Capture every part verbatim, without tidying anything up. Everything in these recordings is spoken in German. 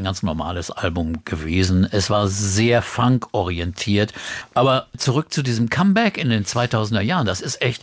ganz normales Album gewesen. Es war sehr funkorientiert. Aber zurück zu diesem Comeback in den zweitausender Jahren, das ist echt...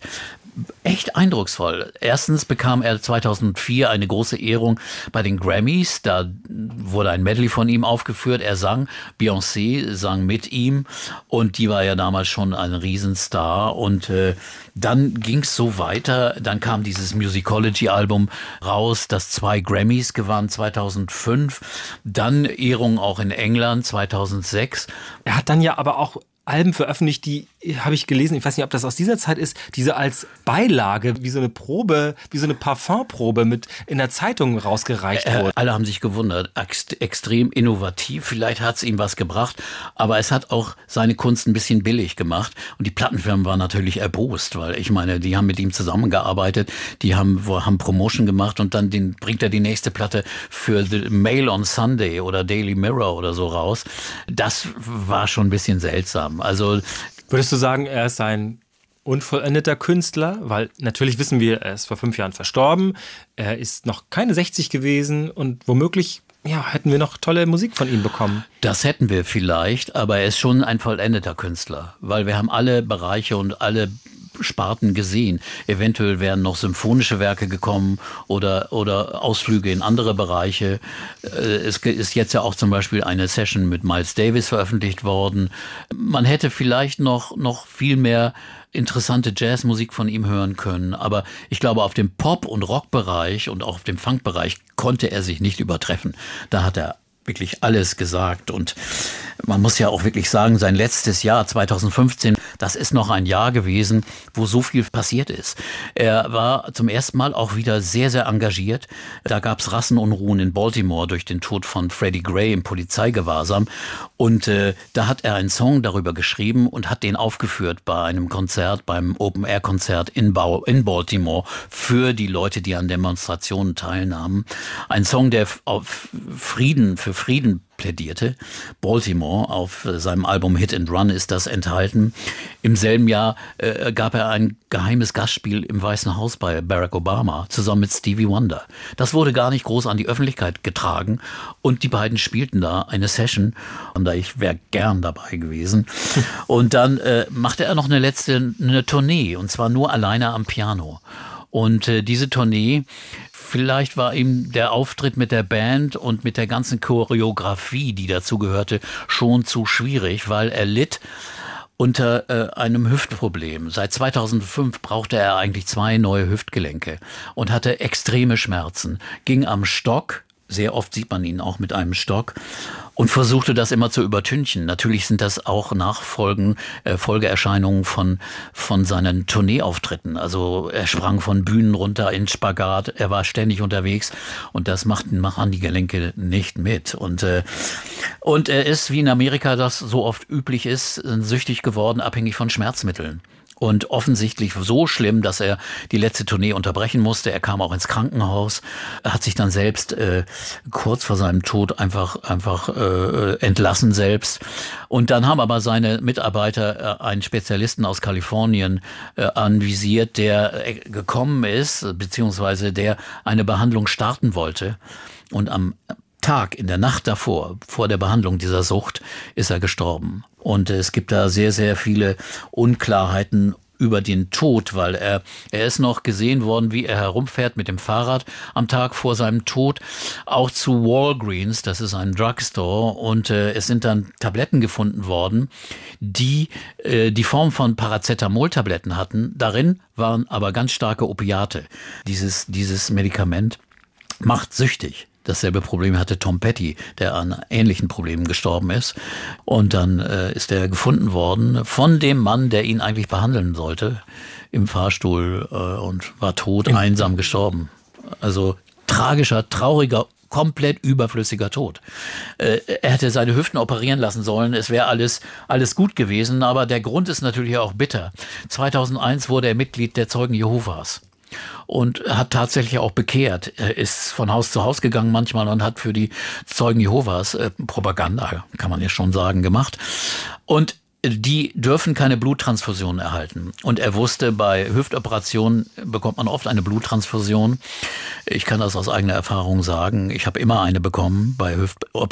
Echt eindrucksvoll. Erstens bekam er zweitausendvier eine große Ehrung bei den Grammys. Da wurde ein Medley von ihm aufgeführt. Er sang, Beyoncé sang mit ihm und die war ja damals schon ein Riesenstar. Und äh, dann ging es so weiter. Dann kam dieses Musicology-Album raus, das zwei Grammys gewann zweitausendfünf. Dann Ehrung auch in England zweitausendsechs. Er hat dann ja aber auch Alben veröffentlicht, die, habe ich gelesen, ich weiß nicht, ob das aus dieser Zeit ist, diese als Beilage, wie so eine Probe, wie so eine Parfumprobe mit in der Zeitung rausgereicht äh, wurde. Alle haben sich gewundert, Ext- extrem innovativ, vielleicht hat es ihm was gebracht, aber es hat auch seine Kunst ein bisschen billig gemacht und die Plattenfirmen waren natürlich erbost, weil ich meine, die haben mit ihm zusammengearbeitet, die haben, wo, haben Promotion gemacht und dann den, bringt er die nächste Platte für The Mail on Sunday oder Daily Mirror oder so raus. Das war schon ein bisschen seltsam. Also würdest du sagen, er ist ein unvollendeter Künstler? Weil natürlich wissen wir, er ist vor fünf Jahren verstorben, er ist noch keine sechzig gewesen und womöglich ja, hätten wir noch tolle Musik von ihm bekommen. Das hätten wir vielleicht, aber er ist schon ein vollendeter Künstler, weil wir haben alle Bereiche und alle Sparten gesehen. Eventuell wären noch symphonische Werke gekommen oder, oder Ausflüge in andere Bereiche. Es ist jetzt ja auch zum Beispiel eine Session mit Miles Davis veröffentlicht worden. Man hätte vielleicht noch, noch viel mehr interessante Jazzmusik von ihm hören können. Aber ich glaube, auf dem Pop- und Rockbereich und auch auf dem Funkbereich konnte er sich nicht übertreffen. Da hat er wirklich alles gesagt und man muss ja auch wirklich sagen, sein letztes Jahr zweitausendfünfzehn, das ist noch ein Jahr gewesen, wo so viel passiert ist. Er war zum ersten Mal auch wieder sehr, sehr engagiert. Da gab es Rassenunruhen in Baltimore durch den Tod von Freddie Gray im Polizeigewahrsam und äh, da hat er einen Song darüber geschrieben und hat den aufgeführt bei einem Konzert, beim Open-Air-Konzert in, ba- in Baltimore für die Leute, die an Demonstrationen teilnahmen. Ein Song, der auf Frieden, für Frieden plädierte. Baltimore, auf seinem Album Hit and Run ist das enthalten. Im selben Jahr äh, gab er ein geheimes Gastspiel im Weißen Haus bei Barack Obama, zusammen mit Stevie Wonder. Das wurde gar nicht groß an die Öffentlichkeit getragen und die beiden spielten da eine Session und da ich wäre gern dabei gewesen. Und dann äh, machte er noch eine letzte eine Tournee und zwar nur alleine am Piano. Und äh, diese Tournee, vielleicht war ihm der Auftritt mit der Band und mit der ganzen Choreografie, die dazu gehörte, schon zu schwierig, weil er litt unter äh, einem Hüftproblem. Seit zweitausendfünf brauchte er eigentlich zwei neue Hüftgelenke und hatte extreme Schmerzen, ging am Stock, sehr oft sieht man ihn auch mit einem Stock, und versuchte das immer zu übertünchen. Natürlich sind das auch Nachfolgen, äh, Folgeerscheinungen von, von seinen Tourneeauftritten. Also er sprang von Bühnen runter in Spagat, er war ständig unterwegs und das machten, machen die Gelenke nicht mit. Und, äh, und er ist, wie in Amerika das so oft üblich ist, süchtig geworden, abhängig von Schmerzmitteln. Und offensichtlich so schlimm, dass er die letzte Tournee unterbrechen musste. Er kam auch ins Krankenhaus, hat sich dann selbst äh, kurz vor seinem Tod einfach einfach äh, entlassen selbst. Und dann haben aber seine Mitarbeiter äh, einen Spezialisten aus Kalifornien äh, anvisiert, der äh, gekommen ist, beziehungsweise der eine Behandlung starten wollte. Und am Tag, in der Nacht davor, vor der Behandlung dieser Sucht, ist er gestorben. Und es gibt da sehr, sehr viele Unklarheiten über den Tod, weil er, er ist noch gesehen worden, wie er herumfährt mit dem Fahrrad am Tag vor seinem Tod, auch zu Walgreens, das ist ein Drugstore, und äh, es sind dann Tabletten gefunden worden, die äh, die Form von Paracetamol-Tabletten hatten. Darin waren aber ganz starke Opiate. Dieses, dieses Medikament macht süchtig. Dasselbe Problem hatte Tom Petty, der an ähnlichen Problemen gestorben ist. Und dann äh, ist er gefunden worden von dem Mann, der ihn eigentlich behandeln sollte, im Fahrstuhl äh, und war tot, Im einsam gestorben. Also tragischer, trauriger, komplett überflüssiger Tod. Äh, er hätte seine Hüften operieren lassen sollen, es wäre alles, alles gut gewesen, aber der Grund ist natürlich auch bitter. zweitausendeins wurde er Mitglied der Zeugen Jehovas. Und hat tatsächlich auch bekehrt. Er ist von Haus zu Haus gegangen manchmal und hat für die Zeugen Jehovas äh, Propaganda, kann man ja schon sagen, gemacht. Und die dürfen keine Bluttransfusion erhalten. Und er wusste, bei Hüftoperationen bekommt man oft eine Bluttransfusion. Ich kann das aus eigener Erfahrung sagen. Ich habe immer eine bekommen bei Hüft-